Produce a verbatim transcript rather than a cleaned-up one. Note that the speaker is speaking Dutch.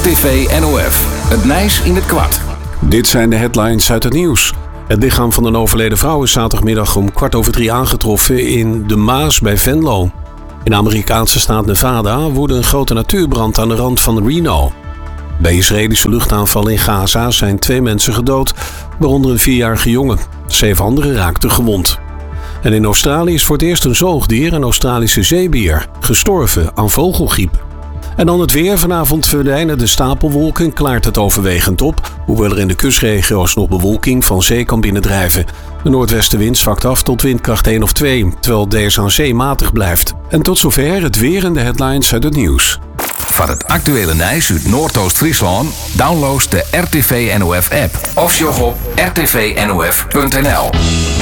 R T V N O F. Het Nijs in het kwart. Dit zijn de headlines uit het nieuws. Het lichaam van een overleden vrouw is zaterdagmiddag om kwart over drie aangetroffen in de Maas bij Venlo. In de Amerikaanse staat Nevada woedde een grote natuurbrand aan de rand van Reno. Bij Israëlische luchtaanvallen in Gaza zijn twee mensen gedood, waaronder een vierjarige jongen. Zeven anderen raakten gewond. En in Australië is voor het eerst een zoogdier, een Australische zeebier, gestorven aan vogelgriep. En dan het weer. Vanavond verdwijnen de stapelwolken en klaart het overwegend op, hoewel er in de kustregio's nog bewolking van zee kan binnendrijven. De noordwestenwind zwakt af tot windkracht één of twee, terwijl deze aan zee matig blijft. En tot zover het weer en de headlines uit het nieuws. Van het actuele Nijs uit Noordoost-Friesland download de R T V N O F app of sjog op r t v n o f punt n l.